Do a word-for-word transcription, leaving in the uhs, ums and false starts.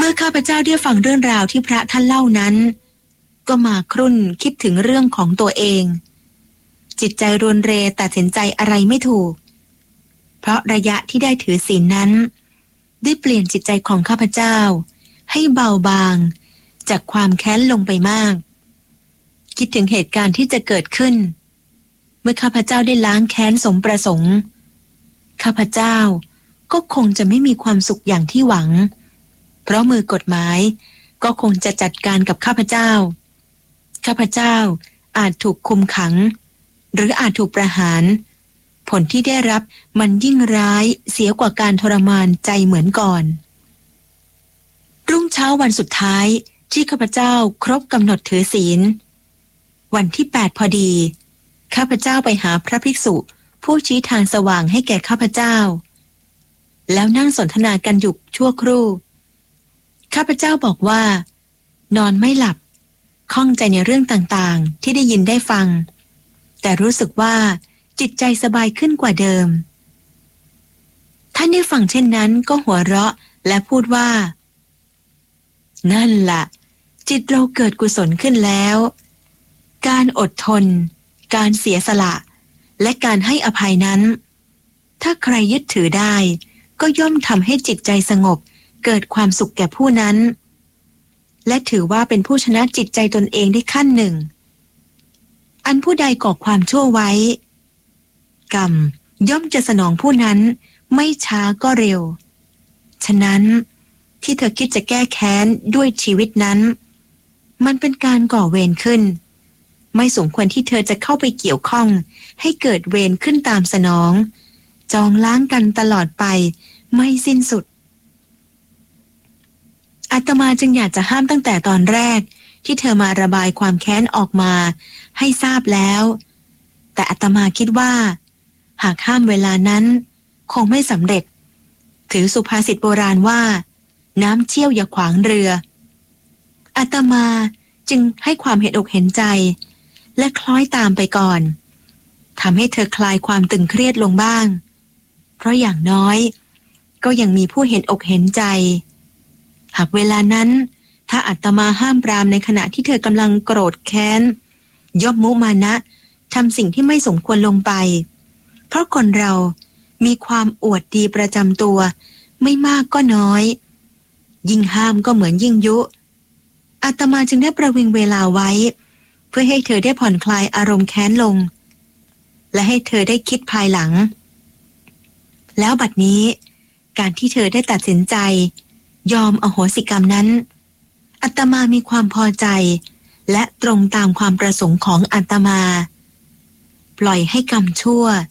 มื่อข้าพเจ้าได้ฟังเรื่องราวที่พระท่านเล่านั้นก็มาครุ่นคิดถึงเรื่องของตัวเองจิตใจรวนเรตัดสินใจอะไรไม่ถูกเพราะระยะที่ได้ถือศีลนั้นได้เปลี่ยนจิตใจของข้าพเจ้าให้เบาบางจากความแค้นลงไปมากคิดถึงเหตุการณ์ที่จะเกิดขึ้นเมื่อข้าพเจ้าได้ล้างแค้นสมประสงค์ข้าพเจ้าก็คงจะไม่มีความสุขอย่างที่หวังเพราะมือกฎหมายก็คงจะจัดการกับข้าพเจ้าข้าพเจ้าอาจถูกคุมขังหรืออาจถูกประหารผลที่ได้รับมันยิ่งร้ายเสียกว่าการทรมานใจเหมือนก่อนรุ่งเช้าวันสุดท้ายที่ข้าพเจ้าครบกำหนดถือศีลวันที่แปดพอดีข้าพเจ้าไปหาพระภิกษุผู้ชี้ทางสว่างให้แก่ข้าพเจ้าแล้วนั่งสนทนากันอยู่ชั่วครู่ข้าพเจ้าบอกว่านอนไม่หลับข้องใจในเรื่องต่างๆที่ได้ยินได้ฟังแต่รู้สึกว่าจิตใจสบายขึ้นกว่าเดิมท่านได้ฟังเช่นนั้นก็หัวเราะและพูดว่านั่นล่ะจิตเราเกิดกุศลขึ้นแล้วการอดทนการเสียสละและการให้อภัยนั้นถ้าใครยึดถือได้ก็ย่อมทำให้จิตใจสงบเกิดความสุขแก่ผู้นั้นและถือว่าเป็นผู้ชนะจิตใจตนเองได้ขั้นหนึ่งอันผู้ใดก่อความชั่วไว้กรรมย่อมจะสนองผู้นั้นไม่ช้าก็เร็วฉะนั้นที่เธอคิดจะแก้แค้นด้วยชีวิตนั้นมันเป็นการก่อเวรขึ้นไม่สมควรที่เธอจะเข้าไปเกี่ยวข้องให้เกิดเวรขึ้นตามสนองจองล้างกันตลอดไปไม่สิ้นสุดอาตมาจึงอยากจะห้ามตั้งแต่ตอนแรกที่เธอมาระบายความแค้นออกมาให้ทราบแล้วแต่อาตมาคิดว่าหากห้ามเวลานั้นคงไม่สำเร็จถือสุภาษิตโบราณว่าน้ำเชี่ยวอย่าขวางเรืออาตมาจึงให้ความเห็นอกเห็นใจและคล้อยตามไปก่อนทำให้เธอคลายความตึงเครียดลงบ้างเพราะอย่างน้อยก็ยังมีผู้เห็นอกเห็นใจหากเวลานั้นถ้าอาตมาห้ามปรามในขณะที่เธอกำลังโกรธแค้นย่อมมุมานะทำสิ่งที่ไม่สมควรลงไปเพราะคนเรามีความอวดดีประจำตัวไม่มากก็น้อยยิ่งห้ามก็เหมือนยิ่งยุอาตมาจึงได้ประวิงเวลาไว้เพื่อให้เธอได้ผ่อนคลายอารมณ์แค้นลงและให้เธอได้คิดภายหลังแล้วบัดนี้การที่เธอได้ตัดสินใจยอมอโหสิกรรมนั้นอาตมามีความพอใจและตรงตามความประสงค์ของอาตมาปล่อยให้กรรมชั่ว